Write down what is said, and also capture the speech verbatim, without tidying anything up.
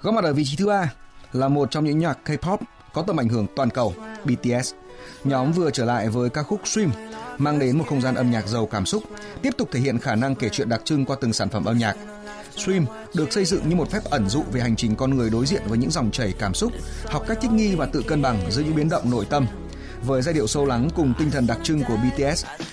Có mặt ở vị trí thứ ba là một trong những nhạc K-pop có tầm ảnh hưởng toàn cầu, bê tê ét. Nhóm vừa trở lại với ca khúc Swim, mang đến một không gian âm nhạc giàu cảm xúc, tiếp tục thể hiện khả năng kể chuyện đặc trưng qua từng sản phẩm âm nhạc. Swim được xây dựng như một phép ẩn dụ về hành trình con người đối diện với những dòng chảy cảm xúc, học cách thích nghi và tự cân bằng giữa những biến động nội tâm. Với giai điệu sâu lắng cùng tinh thần đặc trưng của bê tê ét,